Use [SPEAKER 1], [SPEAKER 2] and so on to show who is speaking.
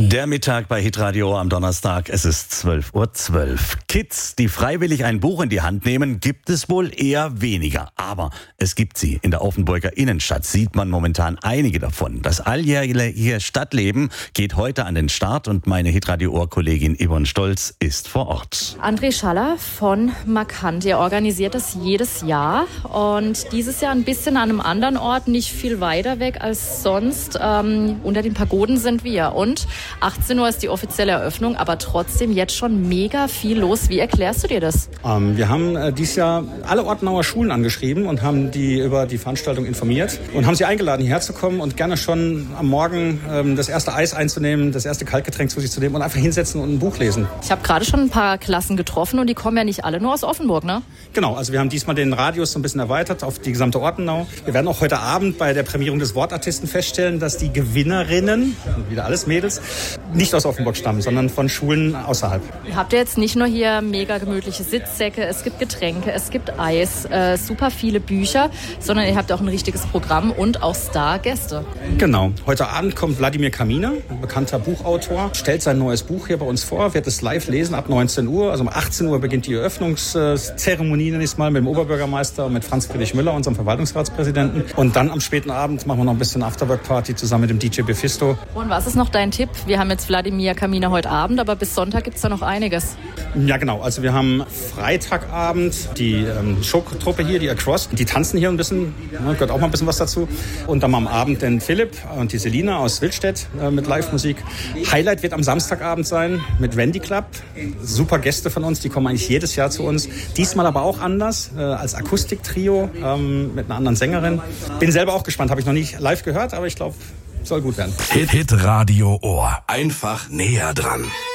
[SPEAKER 1] Der Mittag bei Hitradio am Donnerstag, es ist 12:12 Uhr. Kids, die freiwillig ein Buch in die Hand nehmen, gibt es wohl eher weniger. Aber es gibt sie. In der Offenburger Innenstadt sieht man momentan einige davon. Das alljährliche Stadtleben geht heute an den Start und meine Hitradio-Ohr-Kollegin Yvonne Stolz ist vor Ort.
[SPEAKER 2] André Schaller von Markant, ihr organisiert das jedes Jahr und dieses Jahr ein bisschen an einem anderen Ort, nicht viel weiter weg als sonst. Unter den Pagoden sind wir und 18 Uhr ist die offizielle Eröffnung, aber trotzdem jetzt schon mega viel los. Wie erklärst du dir das?
[SPEAKER 3] Wir haben dieses Jahr alle Ortenauer Schulen angeschrieben und haben die über die Veranstaltung informiert und haben sie eingeladen, hierher zu kommen und gerne schon am Morgen das erste Eis einzunehmen, das erste Kaltgetränk zu sich zu nehmen und einfach hinsetzen und ein Buch lesen.
[SPEAKER 2] Ich habe gerade schon ein paar Klassen getroffen und die kommen ja nicht alle nur aus Offenburg, ne?
[SPEAKER 3] Genau, also wir haben diesmal den Radius so ein bisschen erweitert auf die gesamte Ortenau. Wir werden auch heute Abend bei der Prämierung des Wortartisten feststellen, dass die Gewinnerinnen, wieder alles Mädels, nicht aus Offenburg stammen, sondern von Schulen außerhalb.
[SPEAKER 2] Ihr habt ja jetzt nicht nur hier mega gemütliche Sitzsäcke, es gibt Getränke, es gibt Eis, super viele Bücher, sondern ihr habt auch ein richtiges Programm und auch Stargäste.
[SPEAKER 3] Genau. Heute Abend kommt Wladimir Kaminer, ein bekannter Buchautor, stellt sein neues Buch hier bei uns vor, wird es live lesen ab 19 Uhr. Also um 18 Uhr beginnt die Eröffnungszeremonie, nenne ich es mal, mit dem Oberbürgermeister und mit Franz Friedrich Müller, unserem Verwaltungsratspräsidenten. Und dann am späten Abend machen wir noch ein bisschen Afterwork-Party zusammen mit dem DJ Bephisto.
[SPEAKER 2] Und was ist noch dein Tipp? Wir haben jetzt Wladimir Kaminer heute Abend, aber bis Sonntag gibt es da noch einiges.
[SPEAKER 3] Ja, genau. Also wir haben Freitagabend die Showtruppe hier, die Across. Die tanzen hier ein bisschen, gehört auch mal ein bisschen was dazu. Und dann am Abend den Philipp und die Selina aus Wildstedt mit Live-Musik. Highlight wird am Samstagabend sein mit Wendy Club. Super Gäste von uns, die kommen eigentlich jedes Jahr zu uns. Diesmal aber auch anders, als Akustiktrio mit einer anderen Sängerin. Bin selber auch gespannt, habe ich noch nicht live gehört, aber ich glaube, soll gut werden.
[SPEAKER 4] Hitradio Ohr. Einfach näher dran.